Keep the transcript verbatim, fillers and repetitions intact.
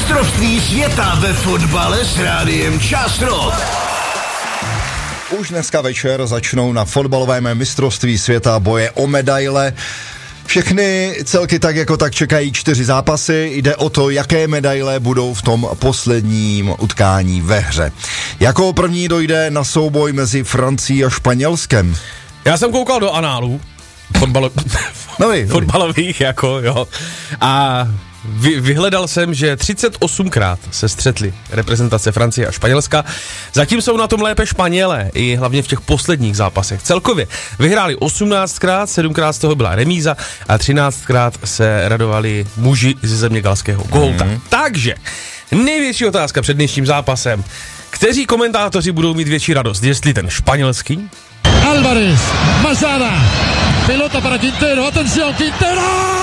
Mistrovství světa ve fotbale s rádiem Čas Rock. Už dneska večer začnou na fotbalovém mistrovství světa boje o medaile. Všechny celky tak jako tak čekají čtyři zápasy. Jde o to, jaké medaile budou v tom posledním utkání ve hře. Jako první dojde na souboj mezi Francií a Španělskem. Já jsem koukal do análů fotbalo... no vy, fotbalových, jako jo. A vy, vyhledal jsem, že třicet osmkrát se střetly reprezentace Francie a Španělska. Zatím jsou na tom lépe Španělé, i hlavně v těch posledních zápasech. Celkově vyhráli osmnáctkrát, sedmkrát z toho byla remíza a třináctkrát se radovali muži ze země galského kohouta. Mm. Takže největší otázka před dnešním zápasem. Kteří komentátoři budou mít větší radost? Jestli ten španělský? Álvarez, Mazada, pelota para Quintero, atención, Quintero!